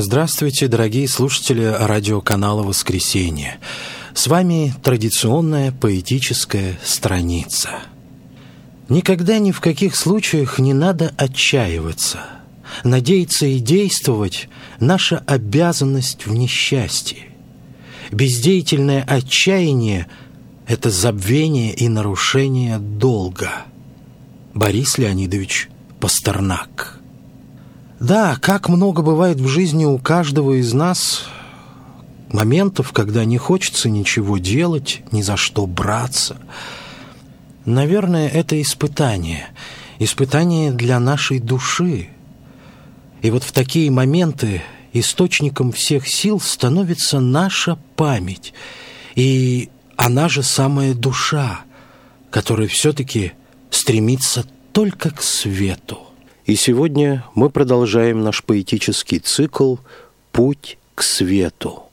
Здравствуйте, дорогие слушатели радиоканала «Воскресенье». С вами традиционная поэтическая страница. Никогда ни в каких случаях не надо отчаиваться. Надеяться и действовать – наша обязанность в несчастье. Бездеятельное отчаяние – это забвение и нарушение долга. Борис Леонидович Пастернак. Да, как много бывает в жизни у каждого из нас моментов, когда не хочется ничего делать, ни за что браться. Наверное, это испытание для нашей души. И вот в такие моменты источником всех сил становится наша память, и она же самая душа, которая все-таки стремится только к свету. И сегодня мы продолжаем наш поэтический цикл «Путь к свету».